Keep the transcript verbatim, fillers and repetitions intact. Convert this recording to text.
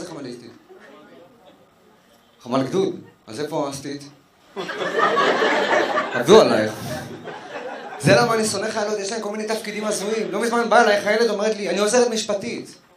זה חמליסטית? חמל גדוד? אז איפה עשתית? עבדו עלייך. זה למה אני שונא חיילות, יש להם כל מיני תפקידים הזויים. לא מזמן באה אליי חיילת אומרת לי, אני עוזרת משפטית.